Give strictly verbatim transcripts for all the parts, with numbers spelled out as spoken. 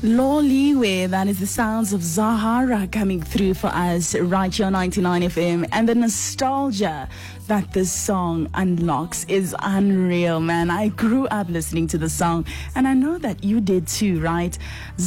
Loliwe, that is the sounds of Zahara coming through for us right here on ninety-nine F M. And the nostalgia that this song unlocks is unreal, man. I grew up listening to the song, and I know that you did too, right?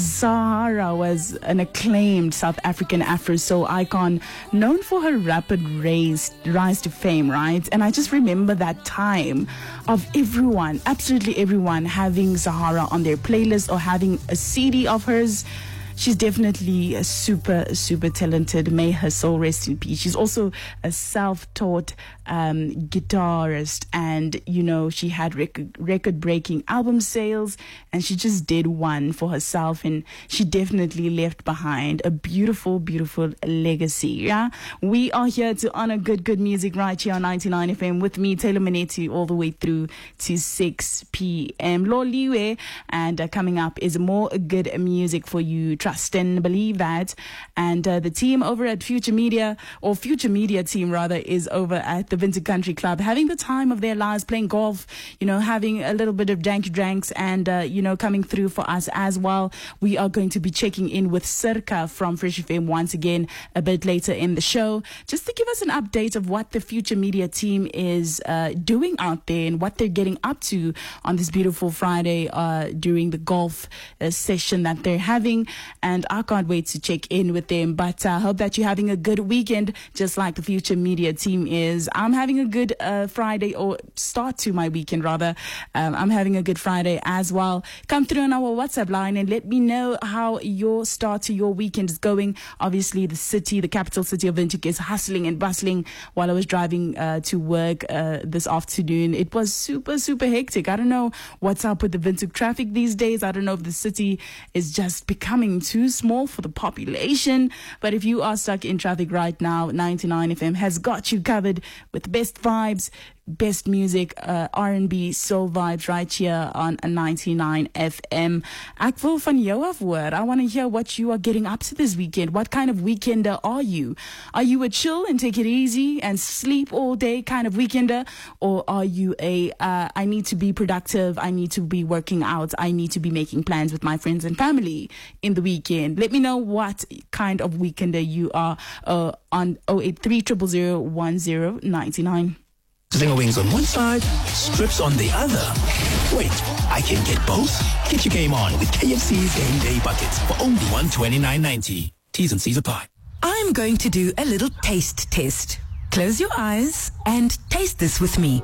Zahara was an acclaimed South African Afro soul icon known for her rapid rise, rise to fame, right? And I just remember that time of everyone, absolutely everyone, having Zahara on their playlist or having a C D of hers. She's definitely a super, super talented. May her soul rest in peace. She's also a self-taught um, guitarist, and, you know, she had record, record-breaking album sales, and she just did one for herself, and she definitely left behind a beautiful, beautiful legacy, yeah? We are here to honor good, good music right here on ninety-nine F M with me, Taylor Manetti, all the way through to six p.m. Loliwe, and uh, coming up is more good music for you. Trust and believe that. And uh, the team over at Future Media, or Future Media team rather, is over at the Vintage Country Club, having the time of their lives, playing golf, you know, having a little bit of danky dranks, and, uh, you know, coming through for us as well. We are going to be checking in with Circa from Fresh F M once again a bit later in the show, just to give us an update of what the Future Media team is uh, doing out there and what they're getting up to on this beautiful Friday uh, during the golf uh, session that they're having. And I can't wait to check in with them. But I uh, hope that you're having a good weekend, just like the Future Media team is. I'm having a good uh, Friday, or start to my weekend, rather. Um, I'm having a good Friday as well. Come through on our WhatsApp line and let me know how your start to your weekend is going. Obviously, the city, the capital city of Windhoek, is hustling and bustling. While I was driving uh, to work uh, this afternoon, it was super, super hectic. I don't know what's up with the Windhoek traffic these days. I don't know if the city is just becoming too small for the population, but if you are stuck in traffic right now, ninety-nine F M has got you covered with best vibes, best music, uh, R and B, soul vibes right here on ninety-nine F M. Ek wil van jou af hoor. I want to hear what you are getting up to this weekend. What kind of weekender are you? Are you a chill and take it easy and sleep all day kind of weekender? Or are you a, uh, I need to be productive, I need to be working out, I need to be making plans with my friends and family in the weekend? Let me know what kind of weekender you are uh, on oh eight three, zero zero zero, one zero nine nine. Zinger wings on one side, strips on the other. Wait, I can get both? Get your game on with K F C's Game Day Buckets for only one hundred twenty-nine ninety. T's and C's apply. I'm going to do a little taste test. Close your eyes and taste this with me.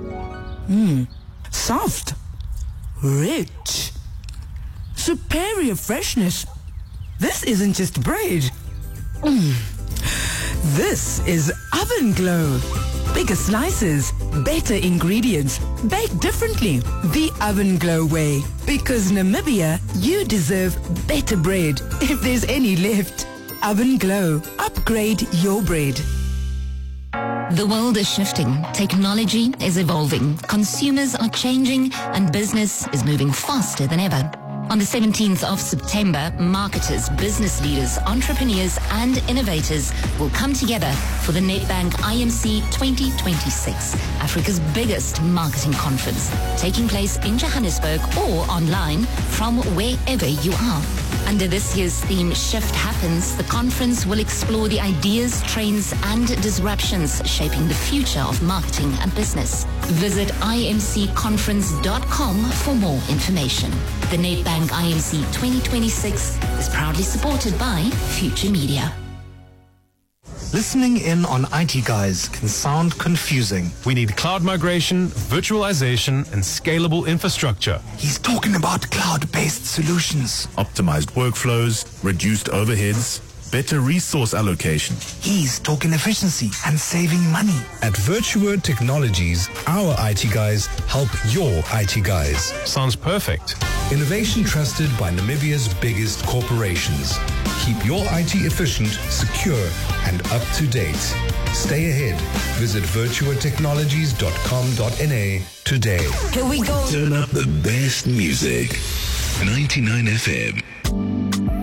Mmm, soft, rich, superior freshness. This isn't just bread. Mmm, this is oven glow. Bigger slices, better ingredients, baked differently. The Oven Glow way. Because Namibia, you deserve better bread, if there's any left. Oven Glow. Upgrade your bread. The world is shifting. Technology is evolving. Consumers are changing, and business is moving faster than ever. On the seventeenth of September, marketers, business leaders, entrepreneurs and innovators will come together for the Nedbank I M C twenty twenty-six, Africa's biggest marketing conference, taking place in Johannesburg or online from wherever you are. Under this year's theme, Shift Happens, the conference will explore the ideas, trends and disruptions shaping the future of marketing and business. Visit I M C conference dot com for more information. The Nedbank I M C twenty twenty-six is proudly supported by Future Media. Listening in on I T guys can sound confusing. We need cloud migration, virtualization, and scalable infrastructure. He's talking about cloud-based solutions. Optimized workflows, reduced overheads, better resource allocation. He's talking efficiency and saving money. At Virtuword Technologies, our I T guys help your I T guys. Sounds perfect. Innovation trusted by Namibia's biggest corporations. Keep your I T efficient, secure, and up to date. Stay ahead. Visit virtuword technologies dot com dot n a today. Here we go. Turn up the best music. ninety-nine F M.